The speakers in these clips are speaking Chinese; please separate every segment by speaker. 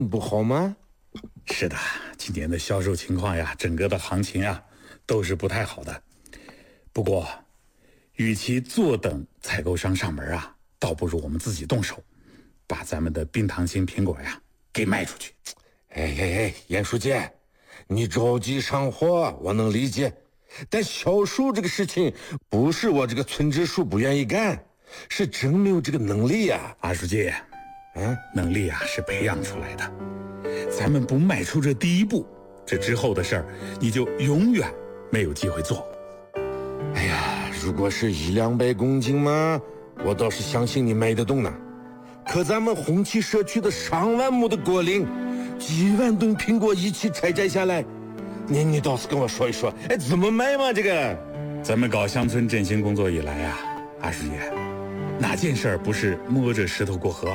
Speaker 1: 不好吗？
Speaker 2: 是的，今年的销售情况呀，整个的行情啊，都是不太好的。不过，与其坐等采购商上门啊，倒不如我们自己动手，把咱们的冰糖心苹果呀给卖出去。
Speaker 1: 严书记，你着急上货，我能理解。但销售这个事情，不是我这个村支书不愿意干，是真没有这个能力呀。
Speaker 2: 阿书记，能力啊是培养出来的。咱们不迈出这第一步，这之后的事儿你就永远没有机会做。
Speaker 1: 哎呀，如果是100-200公斤嘛，我倒是相信你卖得动呢。可咱们红旗社区的上万亩的果林，几万吨苹果一起采摘下来，你倒是跟我说一说，怎么卖嘛？这个，
Speaker 2: 咱们搞乡村振兴工作以来呀，阿师爷，哪件事儿不是摸着石头过河？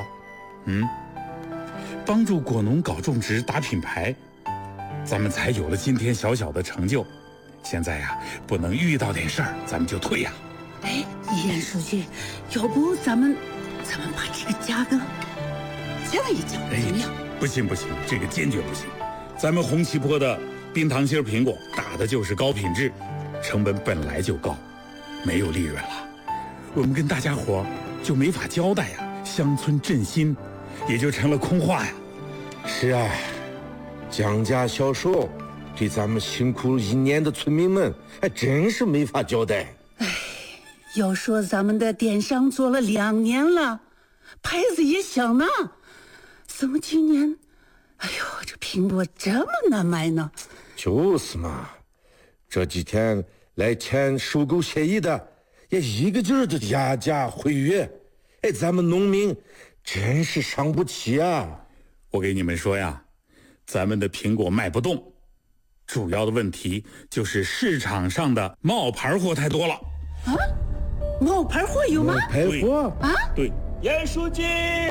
Speaker 2: 帮助果农搞种植、打品牌，咱们才有了今天小小的成就。现在呀，不能遇到点事儿咱们就退呀。
Speaker 3: 严书记，要不咱们把这个价格降一降，怎么样？
Speaker 2: 不行，这个坚决不行。咱们红旗坡的冰糖心苹果打的就是高品质，成本本来就高，没有利润了，我们跟大家伙就没法交代呀，乡村振兴也就成了空话呀。
Speaker 1: 是啊，降价销售对咱们辛苦1年的村民们还真是没法交代。
Speaker 3: 要说咱们的电商做了2年了，牌子也响呢，怎么今年这苹果这么难卖呢？
Speaker 1: 就是嘛，这几天来签收购协议的也一个劲儿的压价毁约，咱们农民真是伤不起啊。
Speaker 2: 我给你们说呀，咱们的苹果卖不动，主要的问题就是市场上的冒牌货太多了。
Speaker 3: 冒牌货有吗？
Speaker 1: 冒牌货
Speaker 3: 啊？
Speaker 2: 对，
Speaker 4: 严书记，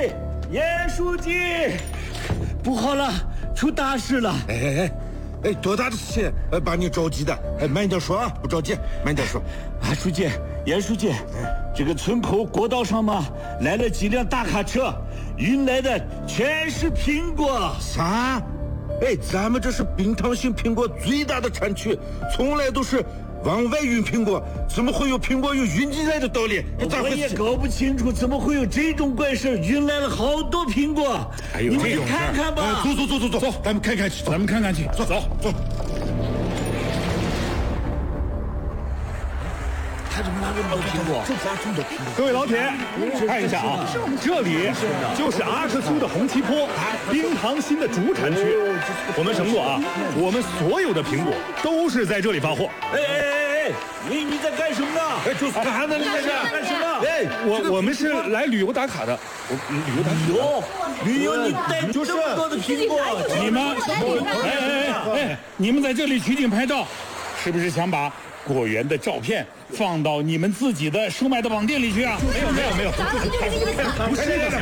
Speaker 4: 不好了，出大事了！
Speaker 1: 多大的事情把你着急的？慢点说啊，不着急，慢点说。
Speaker 4: 书记，严书记，这个村口国道上嘛，来了几辆大卡车，运来的全是苹果。
Speaker 1: 啥？咱们这是冰糖心苹果最大的产区，从来都是往外运苹果，怎么会有苹果有运进来的道理？
Speaker 4: 我也搞不清楚，怎么会有这种怪事？运来了好多苹果，
Speaker 2: 还有
Speaker 4: 你们
Speaker 2: 这种事儿？
Speaker 4: 看看吧。
Speaker 1: 走，咱们看看去。
Speaker 2: 咱们看看去。走。
Speaker 4: 他怎么拿这么多苹果？
Speaker 5: 各位老铁，看一下啊，这里就是阿克苏的红旗坡冰糖心的主产区。我们承诺啊，我们所有的苹果都是在这里发货。
Speaker 4: 你在干什么呢？
Speaker 1: 就是干呢，你在这
Speaker 4: 干什么？
Speaker 5: 我们是来旅游打卡的。
Speaker 4: 旅游，你带这么多的苹果，
Speaker 2: 你们在这里取景拍照，是不是想把果园的照片放到你们自己的售卖的网店里去啊？没有，不是的，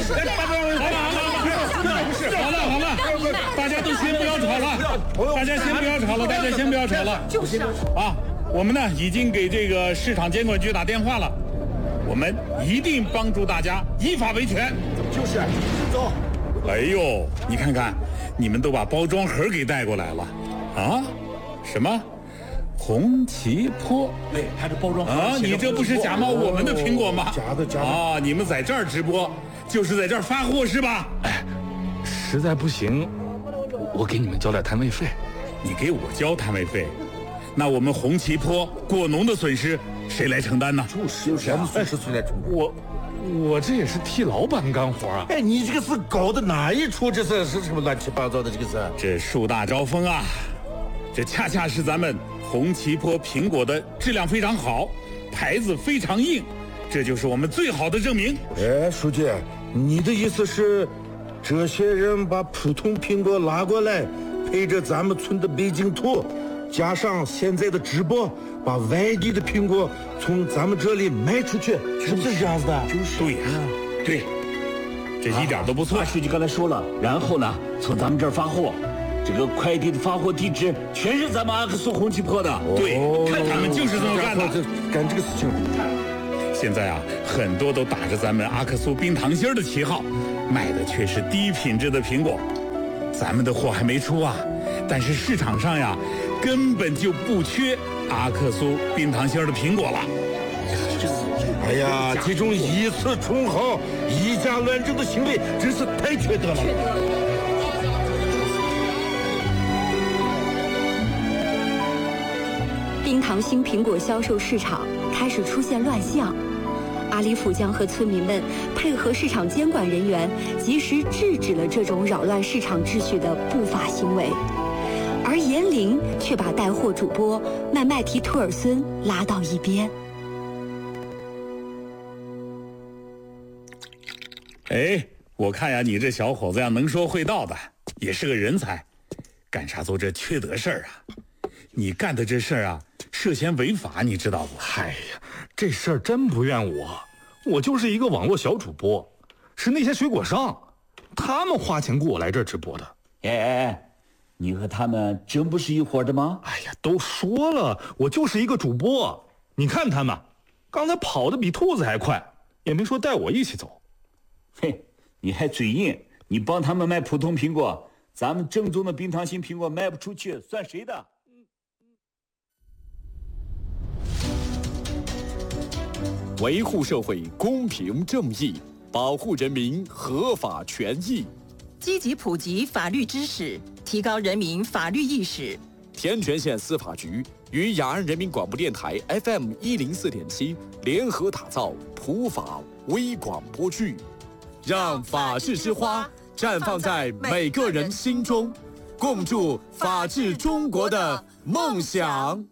Speaker 2: 好了，大家都先不要吵了，大家先不要吵了，
Speaker 3: 就是
Speaker 2: 啊，我们呢已经给这个市场监管局打电话了，我们一定帮助大家依法维权。
Speaker 4: 就是走。
Speaker 2: 哎呦，你看看，你们都把包装盒给带过来了啊？什么？红旗坡？
Speaker 4: 他这包装
Speaker 2: 啊，你这不是假冒我们的苹果吗？
Speaker 1: 假的
Speaker 2: 啊！你们在这儿直播，就是在这儿发货是吧？
Speaker 5: 实在不行，我给你们交点摊位费。
Speaker 2: 你给我交摊位费，那我们红旗坡果农的损失谁来承担呢？
Speaker 1: 就是谁来承担？
Speaker 5: 我这也是替老板干活啊！
Speaker 1: 你这个是搞的哪一出？这是什么乱七八糟的？这个是
Speaker 2: 这树大招风啊！这恰恰是咱们红旗坡苹果的质量非常好，牌子非常硬，这就是我们最好的证明。
Speaker 1: 书记，你的意思是，这些人把普通苹果拉过来，配着咱们村的北京土，加上现在的直播，把外地的苹果从咱们这里卖出去，是不是这样子的？
Speaker 2: 对呀，对，这一点都不错。
Speaker 4: 书记刚才说了，然后呢，从咱们这儿发货。这个快递的发货地址全是咱们阿克苏红旗坡的。
Speaker 2: 对，看他们就是这么干的，
Speaker 1: 干这个事情。
Speaker 2: 现在啊，很多都打着咱们阿克苏冰糖心的旗号，卖的却是低品质的苹果。 咱们的货还没出啊，但是市场上呀，根本就不缺阿克苏冰糖心的苹果了。
Speaker 1: 哎呀，这种以次充好、以假乱真的行为真是太缺德了。
Speaker 6: 冰糖心苹果销售市场开始出现乱象，阿里甫江和村民们配合市场监管人员，及时制止了这种扰乱市场秩序的不法行为，而严玲却把带货主播麦麦提图尔孙拉到一边。
Speaker 2: 哎，我看呀，你这小伙子呀，能说会道的，也是个人才，干啥做这缺德事儿啊？你干的这事儿啊，涉嫌违法，你知道不？
Speaker 5: 哎呀，这事儿真不怨我就是一个网络小主播，是那些水果商，他们花钱雇我来这儿直播的。
Speaker 4: 哎，你和他们真不是一伙的吗？
Speaker 5: 哎呀，都说了，我就是一个主播。你看他们，刚才跑得比兔子还快，也没说带我一起走。
Speaker 4: 嘿，你还嘴硬，你帮他们卖普通苹果，咱们正宗的冰糖心苹果卖不出去，算谁的？
Speaker 7: 维护社会公平正义，保护人民合法权益，
Speaker 8: 积极普及法律知识，提高人民法律意识。
Speaker 7: 天全县司法局与雅安人民广播电台 FM104.7联合打造普法微广播剧，让法治之花绽放在每个人心中，共筑法治中国的梦想。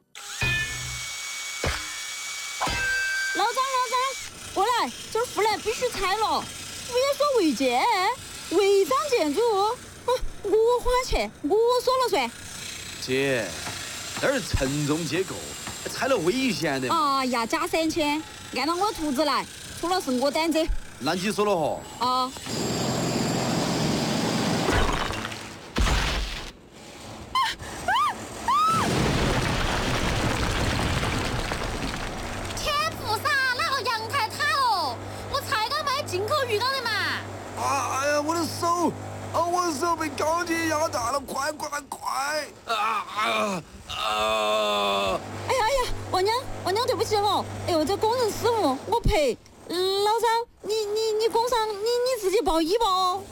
Speaker 9: 过来，这儿湖南必须拆了，不要说违建，违章建筑，我花钱，我说了算。
Speaker 10: 姐，那是承重结构，拆了危险的。
Speaker 9: 哎呀，加3000，按照我图纸来，出了是我担责。
Speaker 10: 那你说了哈？
Speaker 9: 啊。
Speaker 11: 进口鱼缸的嘛！
Speaker 10: 哎呀，我的手！我的手被钢筋压断了，快！
Speaker 9: 哎呀，王娘，对不起哦！哎呦，这工人失误，我赔。老张，你工伤，你自己报医吧哦。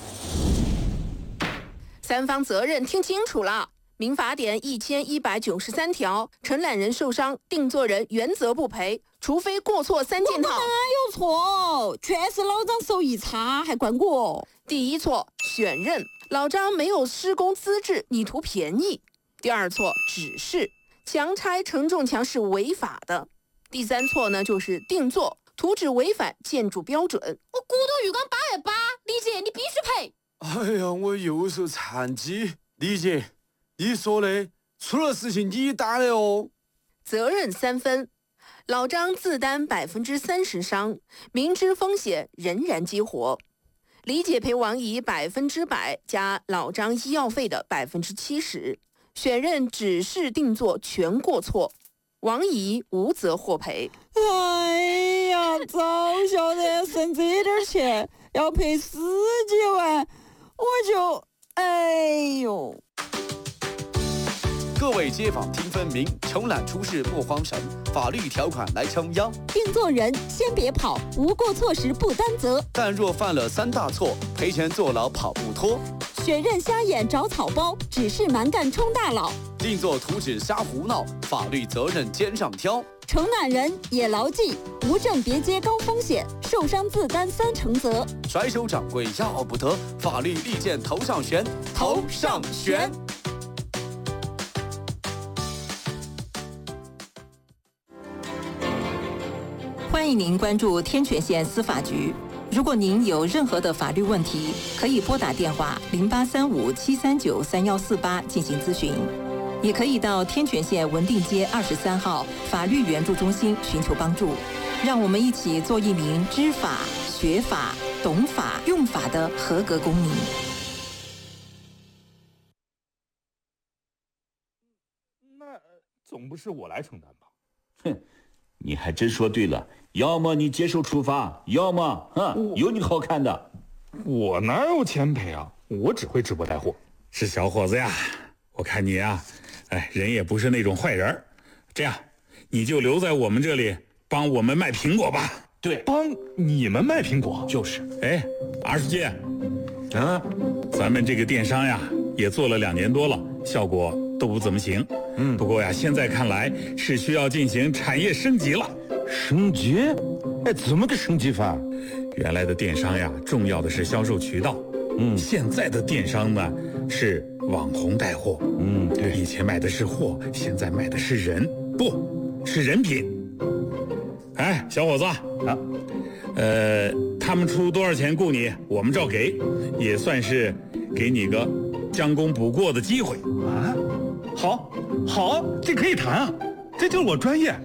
Speaker 12: 三方责任听清楚了。民法典1193条，承揽人受伤，定作人原则不赔，除非过错3件套。
Speaker 9: 哪有错？全是老张手艺差，还怪我。
Speaker 12: 第一错，选任，老张没有施工资质，你图便宜。第二错，指示，强拆承重墙是违法的。第三错呢，就是定做，图纸违反建筑标准。
Speaker 11: 我骨头鱼缸8.8，李姐你必须赔。
Speaker 10: 哎呀，我右手残疾，李姐。你说的，出了事情你担的哦。
Speaker 12: 责任3分，老张自担30%伤，明知风险仍然激活。李姐赔王姨100%加老张医药费的70%，选任指示定做全过错，王姨无责获赔。
Speaker 9: 哎呀，早晓得省这点钱要赔10几万，我就哎呦。
Speaker 7: 各位街坊听分明，承揽出事莫慌神，法律条款来撑腰。
Speaker 9: 定做人先别跑，无过错时不担责。
Speaker 7: 但若犯了3大错，赔钱坐牢跑不脱。
Speaker 9: 选任瞎眼找草包，指示蛮干充大佬。
Speaker 7: 定做图纸瞎胡闹，法律责任肩上挑。
Speaker 9: 承揽人也牢记，无证别接高风险，受伤自担3成责。
Speaker 7: 甩手掌柜要不得，法律利剑头上悬，头上悬。
Speaker 8: 欢迎您关注天全县司法局。如果您有任何的法律问题，可以拨打电话0835-739-3148进行咨询，也可以到天全县文定街23号法律援助中心寻求帮助。让我们一起做一名知法、学法、懂法、用法的合格公民。
Speaker 5: 那总不是我来承担吧？
Speaker 4: 哼，你还真说对了。要么你接受处罚，要么有你好看的。
Speaker 5: 我哪有钱赔啊？ 我只会直播带货。
Speaker 2: 是小伙子呀，我看你呀，人也不是那种坏人。这样，你就留在我们这里帮我们卖苹果吧。
Speaker 5: 对，帮你们卖苹果。
Speaker 10: 就是。
Speaker 2: 二书记，咱们这个电商呀，也做了2年多了，效果都不怎么行。不过呀，现在看来是需要进行产业升级了。
Speaker 1: 升级？怎么个升级法？
Speaker 2: 原来的电商呀，重要的是销售渠道。现在的电商呢，是网红带货。
Speaker 1: 对，
Speaker 2: 以前卖的是货，现在卖的是人，不是人品。小伙子啊，他们出多少钱雇你，我们照给，也算是给你个将功补过的机会
Speaker 5: 啊。好，这可以谈啊，这就是我专业。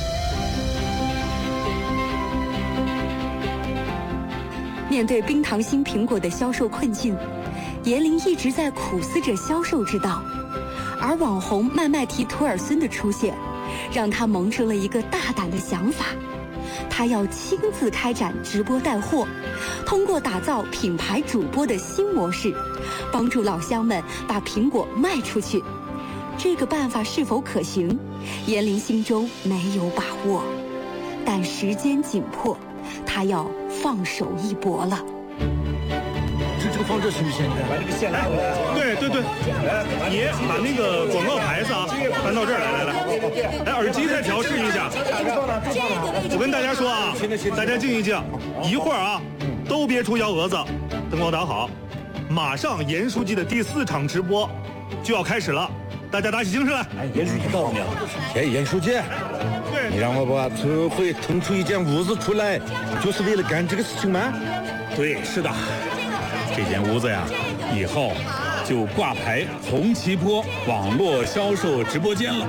Speaker 6: 面对冰糖心苹果的销售困境，严玲一直在苦思着销售之道，而网红麦麦提图尔孙的出现，让他萌生了一个大胆的想法。他要亲自开展直播带货，通过打造品牌主播的新模式，帮助老乡们把苹果卖出去。这个办法是否可行，严玲心中没有把握，但时间紧迫，他要放手一搏了。
Speaker 10: 这个放这行不行？把这个线拉过来。
Speaker 5: 对，你把那个广告牌子啊搬到这儿来，耳机再调试一下。我跟大家说啊，大家静一静，一会儿啊都别出幺蛾子，灯光打好，马上严书记的第4场直播就要开始了，大家打起精神来。
Speaker 10: 严书记告诉你了。
Speaker 1: 严书记，你让我把村委会腾出一间屋子出来，就是为了干这个事情吗？
Speaker 2: 对，是的。这间屋子呀，以后就挂牌红旗坡网络销售直播间了。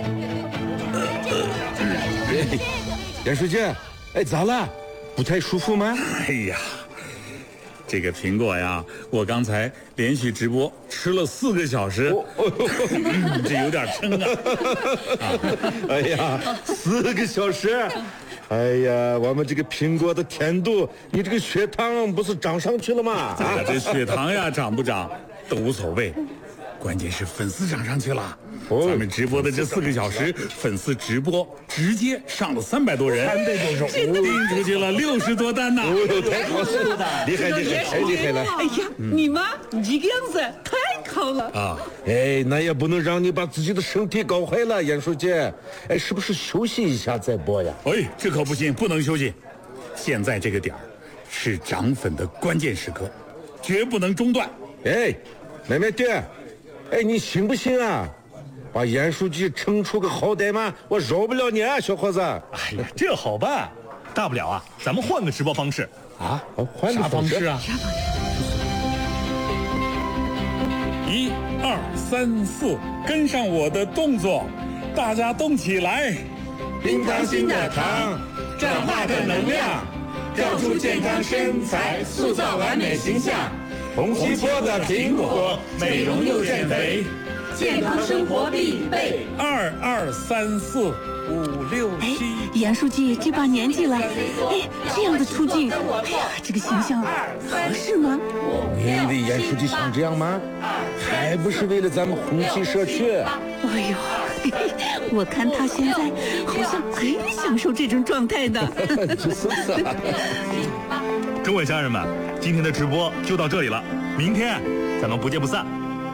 Speaker 1: 严书记，咋了？不太舒服吗？
Speaker 2: 这个苹果呀，我刚才连续直播吃了4个小时，这有点撑
Speaker 1: 啊！4个小时。我们这个苹果的甜度，你这个血糖不是涨上去了吗？
Speaker 2: 这血糖呀涨不涨都无所谓，关键是粉丝涨上去了。咱们直播的这4个小时，粉丝直播直接上了300多人，300多手，订出去了60多单呢。
Speaker 1: 太好了，厉害，太厉害了！
Speaker 3: 你们这个样子太好了
Speaker 1: 啊！那也不能让你把自己的身体搞坏了，严书记。是不是休息一下再播呀？
Speaker 2: 这可不行，不能休息。现在这个点儿是涨粉的关键时刻，绝不能中断。
Speaker 1: 妹妹爹，你行不行啊？把严书记撑出个好歹嘛，我饶不了你啊，小伙子。
Speaker 5: 这好办，大不了啊，咱们换个直播方式
Speaker 1: 啊。换个方式啊
Speaker 2: ！1、2、3、4，跟上我的动作，大家动起来！
Speaker 13: 冰糖心的糖，转化的能量，调出健康身材，塑造完美形象。红旗坡的苹果，美容又减肥，健康生活必备。
Speaker 2: 2、2、3、4、5、6、7。
Speaker 3: 严书记这把年纪了，这样的出镜，这个形象合适吗？
Speaker 1: 你以为严书记想这样吗？还不是为了咱们红旗社区。
Speaker 3: 我看他现在好像很享受这种状态的。
Speaker 5: 各位家人们，今天的直播就到这里了，明天咱们不见不散。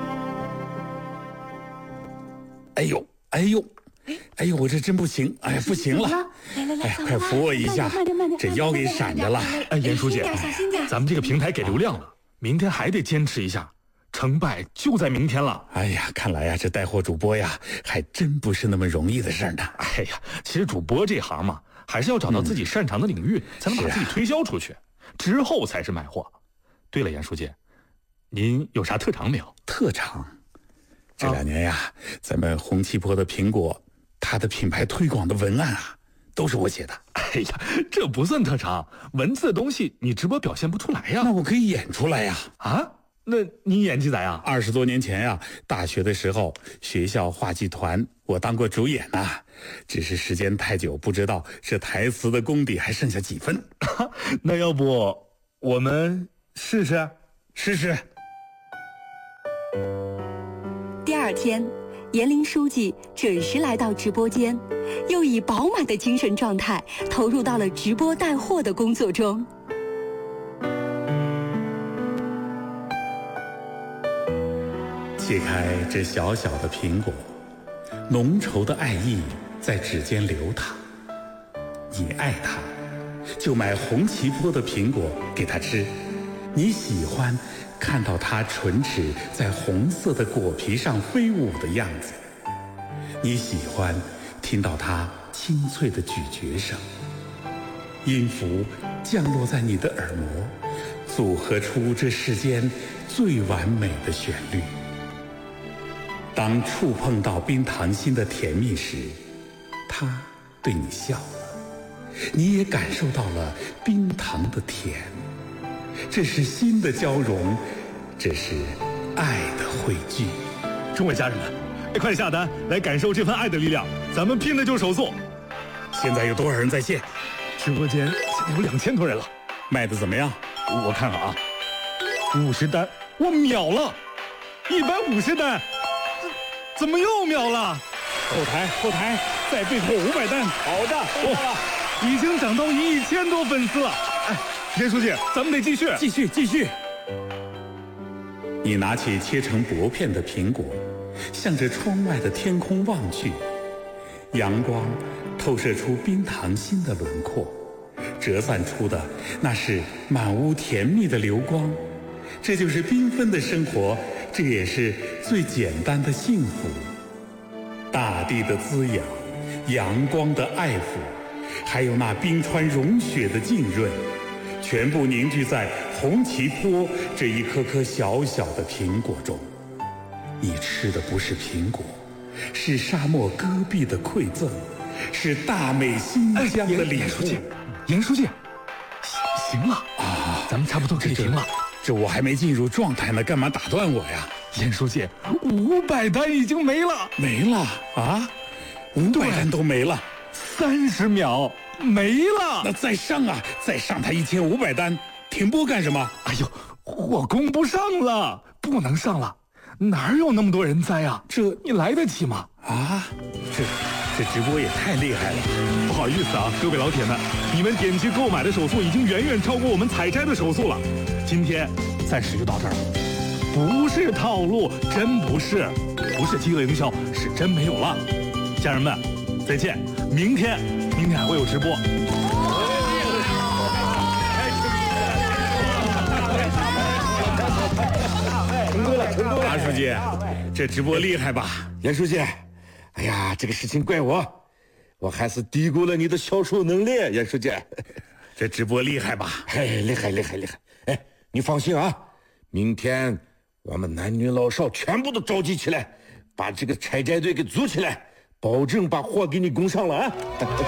Speaker 2: 我这真不行，不行了！快扶我一下，这腰给闪着了。
Speaker 5: 严书记，咱们这个平台给流量了，明天还得坚持一下，成败就在明天了。
Speaker 2: 看来呀，这带货主播呀，还真不是那么容易的事呢。
Speaker 5: 其实主播这行嘛，还是要找到自己擅长的领域，才能把自己推销出去，之后才是卖货。对了，严书记，您有啥特长没有？
Speaker 2: 特长？这2年呀，咱们红旗坡的苹果，它的品牌推广的文案啊，都是我写的。
Speaker 5: 这不算特长，文字的东西你直播表现不出来呀。
Speaker 2: 那我可以演出来呀。
Speaker 5: 那你演技咋样
Speaker 2: ？20多年前呀，大学的时候，学校话剧团我当过主演呐，只是时间太久，不知道这台词的功底还剩下几分。
Speaker 5: 那要不我们试试？
Speaker 2: 试试。
Speaker 6: 二天，严林书记准时来到直播间，又以饱满的精神状态投入到了直播带货的工作中。
Speaker 2: 切开这小小的苹果，浓稠的爱意在指尖流淌。你爱它，就买红旗坡的苹果给它吃。你喜欢看到它唇齿在红色的果皮上飞舞的样子，你喜欢听到它清脆的咀嚼声。音符降落在你的耳膜，组合出这世间最完美的旋律。当触碰到冰糖心的甜蜜时，它对你笑了，你也感受到了冰糖的甜。这是心的交融，这是爱的汇聚。
Speaker 5: 众位家人们，快下单来感受这份爱的力量，咱们拼的就是手速。
Speaker 2: 现在有多少人在线？
Speaker 5: 直播间现在有2000多人了，
Speaker 2: 卖的怎么样？
Speaker 5: 我看看啊，50单我秒了，150单，怎么又秒了？
Speaker 2: 后台再备货500单。
Speaker 5: 好的，收到了，已经涨到1000多粉丝了。哎，严书记，咱们得继续。
Speaker 2: 你拿起切成薄片的苹果，向着窗外的天空望去，阳光透射出冰糖心的轮廓，折散出的那是满屋甜蜜的流光。这就是缤纷的生活，这也是最简单的幸福。大地的滋养，阳光的爱抚，还有那冰川融雪的浸润，全部凝聚在红旗坡这一颗颗小小的苹果中。你吃的不是苹果，是沙漠戈壁的馈赠，是大美新疆的礼物。
Speaker 5: 严书记，行了啊，咱们差不多可以停了。
Speaker 2: 这我还没进入状态呢，干嘛打断我呀？
Speaker 5: 严书记，500单已经没了
Speaker 2: 啊！500单都没了
Speaker 5: ，30秒没了。
Speaker 2: 那再上啊，再上它1500单，停播干什么？
Speaker 5: 哎呦，我供不上了，不能上了，哪有那么多人栽啊？这你来得及吗？
Speaker 2: 啊，这直播也太厉害了！
Speaker 5: 不好意思啊，各位老铁们，你们点击购买的手速已经远远超过我们采摘的手速了。今天暂时就到这儿了，不是套路，真不是饥饿营销，是真没有了。家人们，再见！明天还会有直播。
Speaker 1: 成功了！
Speaker 2: 马书记，这直播厉害吧？
Speaker 1: 严书记，哎呀，这个事情怪我还是低估了你的销售能力，严书记。
Speaker 2: 这直播厉害吧？
Speaker 1: 哎，厉害！哎，你放心啊，明天我们男女老少全部都召集起来，把这个采摘队给组起来，保证把货给你供上了啊！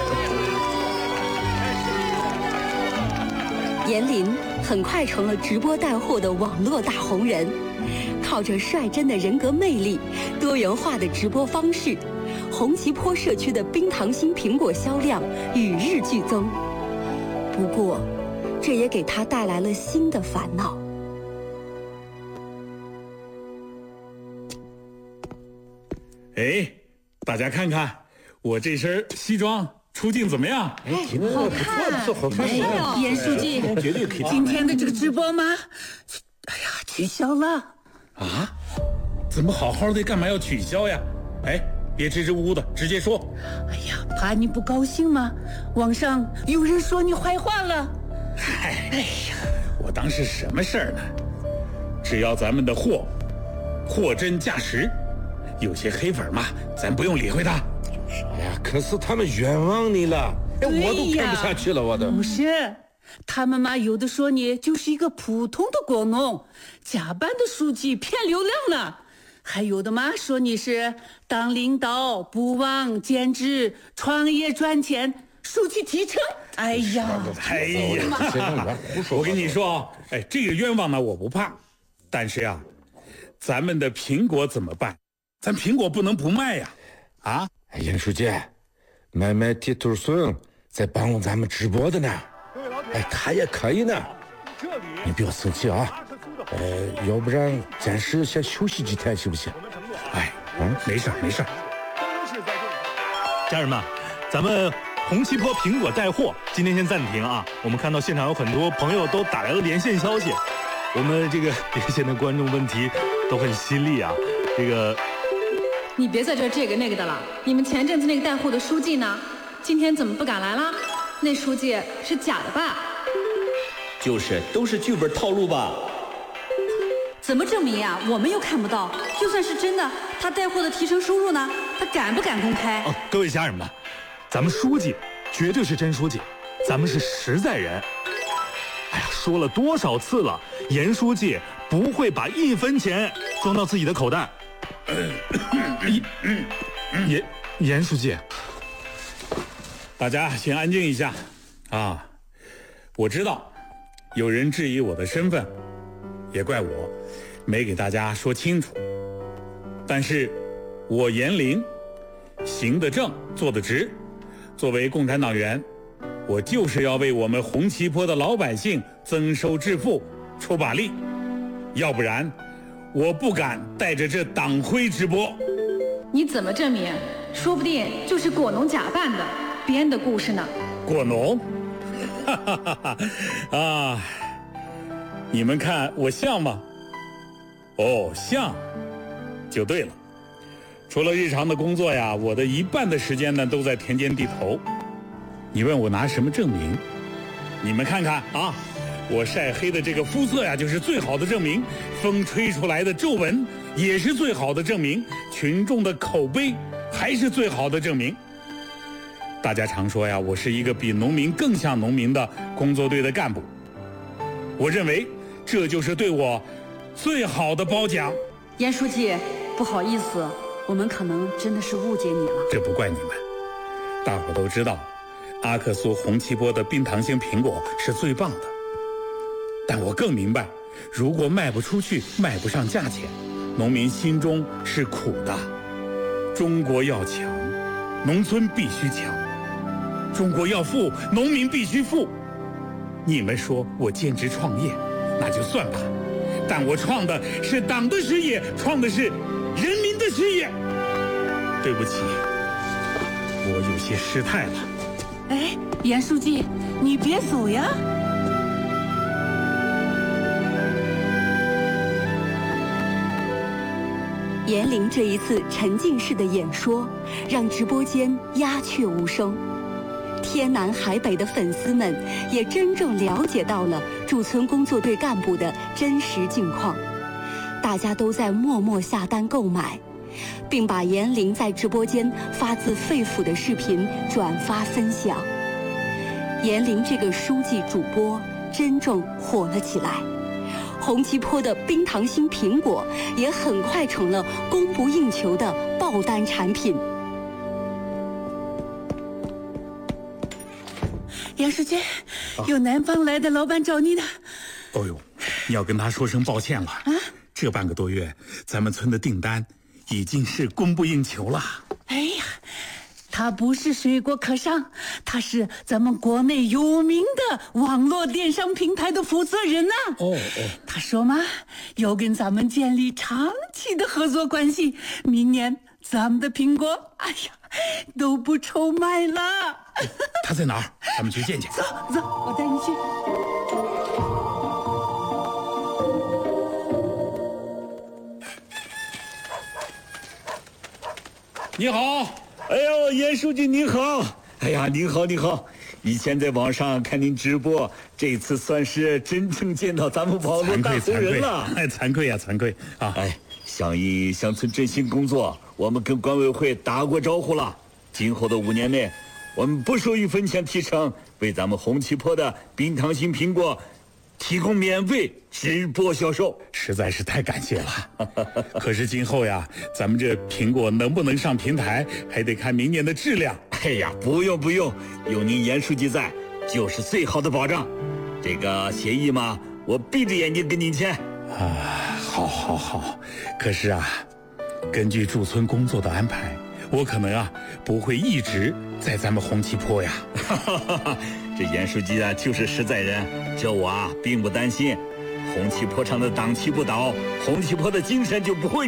Speaker 6: 严林很快成了直播带货的网络大红人，靠着率真的人格魅力、多元化的直播方式，红旗坡社区的冰糖心苹果销量与日俱增。不过，这也给他带来了新的烦恼。
Speaker 2: 哎，大家看看我这身西装出镜怎么样？
Speaker 1: 哎，好看，不错，好看。
Speaker 3: 严书记，
Speaker 1: 绝对可以。
Speaker 3: 今天的这个直播吗？哎呀，取消了。
Speaker 2: 啊？怎么好好的，干嘛要取消呀？哎，别支支吾吾的，直接说。
Speaker 3: 哎呀，怕你不高兴吗？网上有人说你坏话了。
Speaker 2: 哎呀，我当是什么事儿呢？只要咱们的货真价实，有些黑粉嘛，咱不用理会他。
Speaker 1: 哎呀，可是他们冤枉你了，哎，我都看不下去了，我都。
Speaker 3: 不是，他们嘛，有的说你就是一个普通的果农，假扮的书记骗流量呢。还有的嘛，说你是当领导不忘兼职创业赚钱，书记提成。哎呀，
Speaker 2: 我跟你说，哎，这个冤枉呢我不怕，但是呀，咱们的苹果怎么办？咱苹果不能不卖呀！啊，
Speaker 1: 哎，严书记，买地头笋在帮咱们直播的呢，哎，他也可以呢，你不要生气啊。要不然暂时先休息几天行不行？
Speaker 2: 哎， 没事没事。
Speaker 5: 家人们，咱们红旗坡苹果带货今天先暂停啊！我们看到现场有很多朋友都打来了连线消息，我们这个连线的观众问题都很犀利啊！
Speaker 14: 你别在这个那个的了，你们前阵子那个带货的书记呢？今天怎么不敢来了？那书记是假的吧？
Speaker 4: 都是剧本套路吧？
Speaker 14: 怎么证明呀？我们又看不到。就算是真的，他带货的提成收入呢？他敢不敢公开？
Speaker 5: 各位家人们，咱们书记绝对是真书记，咱们是实在人。哎呀，说了多少次了，严书记不会把1分钱装到自己的口袋。严书记，
Speaker 2: 大家先安静一下啊！我知道有人质疑我的身份，也怪我没给大家说清楚。但是我严凌行得正，坐得直，作为共产党员，我就是要为我们红旗坡的老百姓增收致富出把力，要不然我不敢带着这党徽直播。
Speaker 14: 你怎么证明？说不定就是果农假扮的，编的故事呢。
Speaker 2: 果农？哈哈哈哈啊！你们看我像吗？哦，像，就对了。除了日常的工作呀，我的1半的时间呢都在田间地头。你问我拿什么证明？你们看看啊，我晒黑的这个肤色呀，就是最好的证明。风吹出来的皱纹也是最好的证明。群众的口碑还是最好的证明。大家常说呀，我是一个比农民更像农民的工作队的干部。我认为这就是对我最好的褒奖。
Speaker 14: 严书记，不好意思，我们可能真的是误解你了。
Speaker 2: 这不怪你们，大伙都知道，阿克苏红旗坡的冰糖型苹果是最棒的。但我更明白，如果卖不出去，卖不上价钱，农民心中是苦的。中国要强，农村必须强；中国要富，农民必须富。你们说我兼职创业，那就算吧，但我创的是党的事业，创的是人民的事业。对不起，我有些失态了。
Speaker 3: 哎，严书记，你别走呀。
Speaker 6: 严凌这一次沉浸式的演说，让直播间鸦雀无声。天南海北的粉丝们也真正了解到了驻村工作队干部的真实境况，大家都在默默下单购买，并把严凌在直播间发自肺腑的视频转发分享。严凌这个书记主播真正火了起来。红旗坡的冰糖心苹果也很快成了供不应求的爆单产品。
Speaker 3: 杨书记，有南方来的老板找你呢。
Speaker 2: 哦呦，你要跟他说声抱歉了啊！这半个多月，咱们村的订单已经是供不应求了。
Speaker 3: 哎呀，他不是水果客商，他是咱们国内有名的网络电商平台的负责人呐。他说嘛，要跟咱们建立长期的合作关系，明年咱们的苹果，哎呀，都不愁卖了。
Speaker 2: 他在哪儿？咱们去见见。
Speaker 3: 走，我带你去。
Speaker 2: 你好。
Speaker 4: 哎呦，严书记您好！哎呀，您好，以前在网上看您直播，这次算是真正见到咱们网络大红人了。
Speaker 2: 惭愧啊！
Speaker 4: 哎，响应乡村振兴工作，我们跟管委会打过招呼了。今后的5年内，我们不收1分钱提成，为咱们红旗坡的冰糖心苹果提供免费直播销售，
Speaker 2: 实在是太感谢了。可是今后呀，咱们这苹果能不能上平台，还得看明年的质量。
Speaker 4: 哎呀，不用，有您严书记在，就是最好的保障。这个协议嘛，我闭着眼睛跟您签。
Speaker 2: 好。可是啊，根据驻村工作的安排，我可能不会一直在咱们红旗坡呀。
Speaker 4: 这严书记就是实在人，这我并不担心。红旗坡上的党旗不倒，红旗坡的精神就不会